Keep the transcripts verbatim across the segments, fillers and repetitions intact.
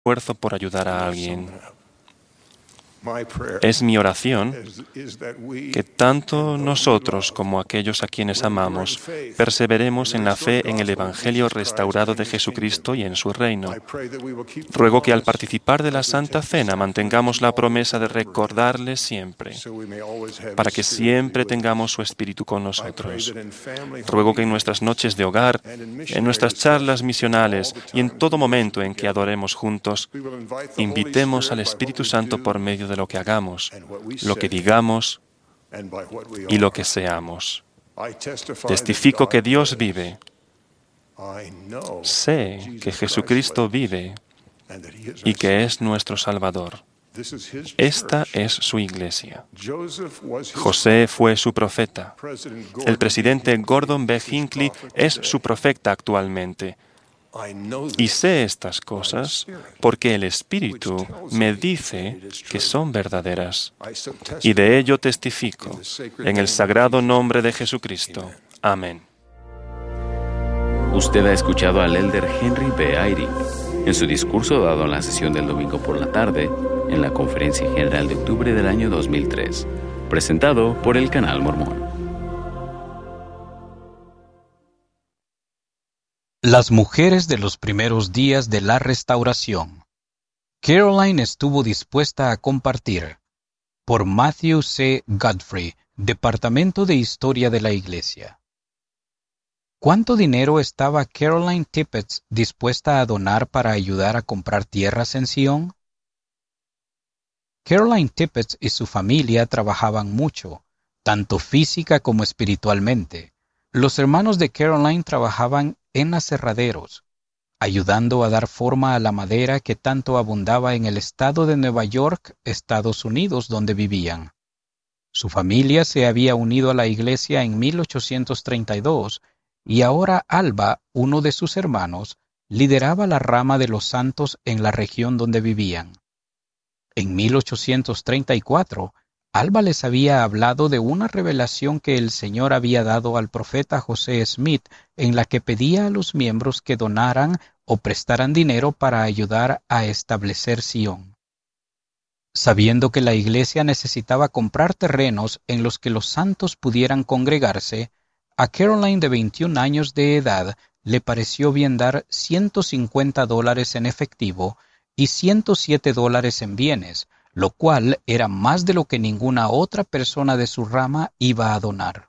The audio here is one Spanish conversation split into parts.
esfuerzo por ayudar a alguien. Es mi oración que tanto nosotros como aquellos a quienes amamos perseveremos en la fe en el Evangelio restaurado de Jesucristo y en su reino. Ruego que al participar de la Santa Cena mantengamos la promesa de recordarle siempre, para que siempre tengamos su Espíritu con nosotros. Ruego que en nuestras noches de hogar, en nuestras charlas misionales y en todo momento en que adoremos juntos, invitemos al Espíritu Santo por medio de de lo que hagamos, lo que digamos y lo que seamos. Testifico que Dios vive. Sé que Jesucristo vive y que es nuestro Salvador. Esta es su iglesia. José fue su profeta. El presidente Gordon B. Hinckley es su profeta actualmente. Y sé estas cosas porque el Espíritu me dice que son verdaderas. Y de ello testifico en el sagrado nombre de Jesucristo. Amén. Usted ha escuchado al elder Henry B. Eyring en su discurso dado en la sesión del domingo por la tarde en la Conferencia General de octubre del año dos mil tres, presentado por el Canal Mormón. Las mujeres de los primeros días de la restauración. Caroline estuvo dispuesta a compartir. Por Matthew C. Godfrey, Departamento de Historia de la Iglesia. ¿Cuánto dinero estaba Caroline Tippett dispuesta a donar para ayudar a comprar tierras en Sion? Caroline Tippett y su familia trabajaban mucho, tanto física como espiritualmente. Los hermanos de Caroline trabajaban en aserraderos, ayudando a dar forma a la madera que tanto abundaba en el estado de Nueva York, Estados Unidos, donde vivían. Su familia se había unido a la iglesia en mil ochocientos treinta y dos y ahora Alba, uno de sus hermanos, lideraba la rama de los santos en la región donde vivían. En mil ochocientos treinta y cuatro, Alba les había hablado de una revelación que el Señor había dado al profeta José Smith, en la que pedía a los miembros que donaran o prestaran dinero para ayudar a establecer Sion. Sabiendo que la iglesia necesitaba comprar terrenos en los que los santos pudieran congregarse, a Caroline de veintiún años de edad le pareció bien dar ciento cincuenta dólares en efectivo y ciento siete dólares en bienes, lo cual era más de lo que ninguna otra persona de su rama iba a donar.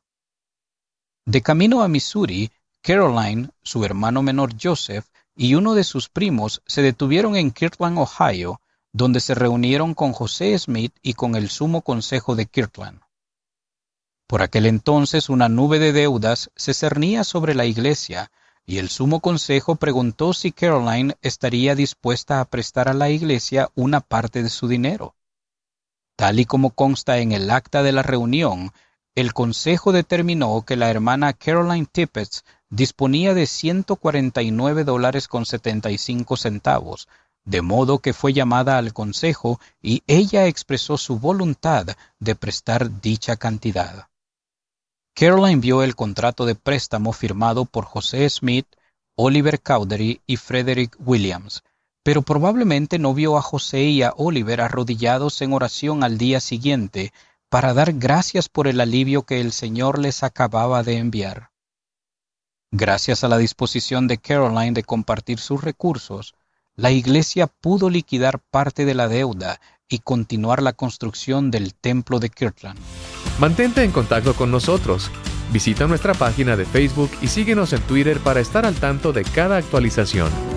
De camino a Missouri, Caroline, su hermano menor Joseph y uno de sus primos se detuvieron en Kirtland, Ohio, donde se reunieron con José Smith y con el Sumo Consejo de Kirtland. Por aquel entonces una nube de deudas se cernía sobre la iglesia, y el Sumo Consejo preguntó si Caroline estaría dispuesta a prestar a la iglesia una parte de su dinero. Tal y como consta en el acta de la reunión, el Consejo determinó que la hermana Caroline Tippett disponía de ciento cuarenta y nueve dólares con setenta y cinco centavos, de modo que fue llamada al Consejo y ella expresó su voluntad de prestar dicha cantidad. Caroline vio el contrato de préstamo firmado por José Smith, Oliver Cowdery y Frederick Williams, pero probablemente no vio a José y a Oliver arrodillados en oración al día siguiente para dar gracias por el alivio que el Señor les acababa de enviar. Gracias a la disposición de Caroline de compartir sus recursos, la iglesia pudo liquidar parte de la deuda y continuar la construcción del templo de Kirtland. Mantente en contacto con nosotros. Visita nuestra página de Facebook y síguenos en Twitter para estar al tanto de cada actualización.